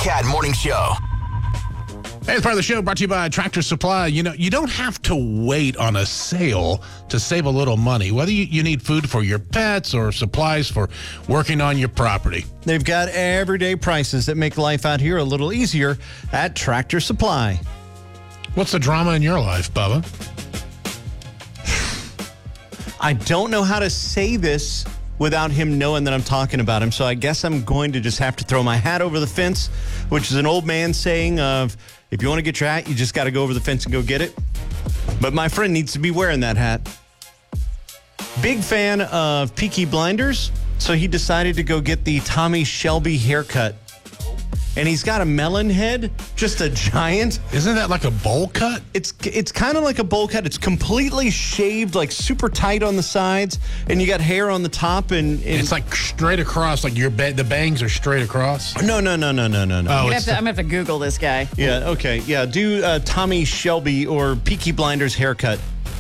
Cat Morning Show. Hey, it's part of the show brought to you by Tractor Supply. You know, you don't have to wait on a sale to save a little money, whether you need food for your pets or supplies for working on your property. They've got everyday prices that make life out here a little easier at Tractor Supply. What's the drama in your life, Bubba? I don't know how to say this without him knowing that I'm talking about him, so I guess I'm going to just have to throw my hat over the fence, which is an old man saying of, if you want to get your hat, you just got to go over the fence and go get it. But my friend needs to be wearing that hat. Big fan of Peaky Blinders, so he decided to go get the Tommy Shelby haircut. And he's got a melon head, just a giant. Isn't that like a bowl cut? It's kind of like a bowl cut. It's completely shaved, like super tight on the sides, and you got hair on the top, and it's like straight across, like the bangs are straight across. No. Oh, I'm gonna have to Google this guy. Yeah, okay. Yeah, do Tommy Shelby or Peaky Blinders haircut.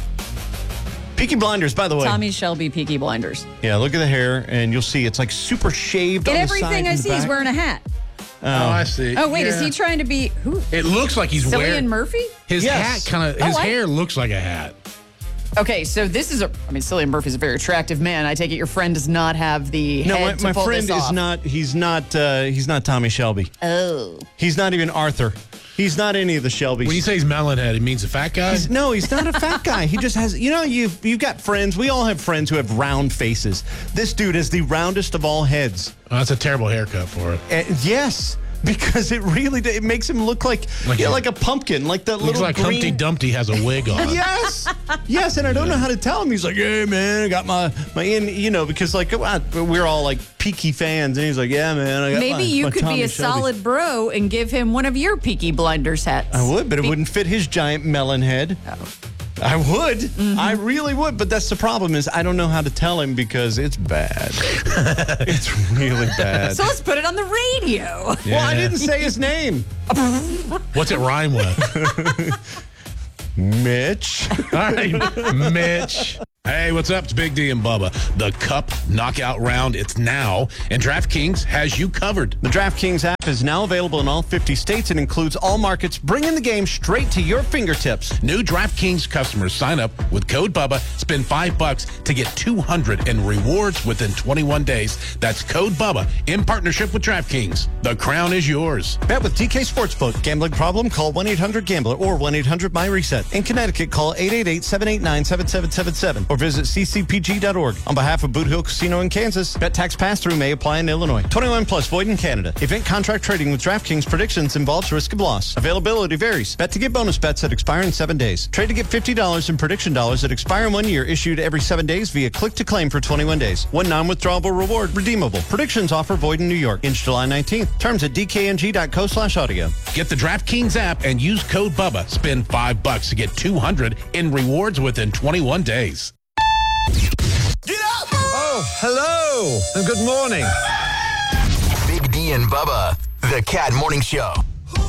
Peaky Blinders, by the way. Tommy Shelby, Peaky Blinders. Yeah, look at the hair, and you'll see it's like super shaved And on the side everything I and the see is back. wearing a hat. Oh, I see. Oh, wait, Yeah. is he trying to be who? It looks like he's wearing Cillian Murphy? his Yes. hat. His hair looks like a hat. Okay, so this is Cillian Murphy's a very attractive man. I take it your friend does not have the No, head to my pull friend this is off. not. He's not Tommy Shelby. Oh. He's not even Arthur. He's not any of the Shelbys. When you say he's melon head, it means a fat guy? He's not a fat guy. He just has, you've got friends. We all have friends who have round faces. This dude is the roundest of all heads. Oh, that's a terrible haircut for it. Yes, because it makes him look like a pumpkin, like that Looks little like green. Humpty Dumpty has a wig on. Yes, and I don't know how to tell him. He's like, "Hey, man, I got my in," because like we're all like Peaky fans, and he's like, "Yeah, man, I got Maybe my you could Tommy be a Shelby." solid bro and give him one of your Peaky Blinders hats. I would, but it wouldn't fit his giant melon head. Oh. I would. I really would. But that's the problem is I don't know how to tell him because it's bad. It's really bad. So let's put it on the radio. Well, I didn't say his name. What's it rhyme with? Mitch. All right, Mitch. Hey, what's up? It's Big D and Bubba. The Cup Knockout Round, it's now, and DraftKings has you covered. The DraftKings app is now available in all 50 states and includes all markets, bringing the game straight to your fingertips. New DraftKings customers sign up with code Bubba, spend $5 to get $200 in rewards within 21 days. That's code Bubba in partnership with DraftKings. The crown is yours. Bet with DK Sportsbook. Gambling problem? Call 1-800-GAMBLER or 1-800-MY-RESET. In Connecticut, call 888-789-7777 or visit ccpg.org. On behalf of Boot Hill Casino in Kansas, bet tax pass-through may apply in Illinois. 21 plus void in Canada. Event contract trading with DraftKings predictions involves risk of loss. Availability varies. Bet to get bonus bets that expire in 7 days. Trade to get $50 in prediction dollars that expire in 1 year, issued every 7 days via click to claim for 21 days. One non-withdrawable reward redeemable. Predictions offer void in New York. Ends July 19th. Terms at dkng.co/audio. Get the DraftKings app and use code Bubba. Spend $5 to get $200 in rewards within 21 days. Get up! Oh, hello and good morning. Big D and Bubba, the Cat Morning Show.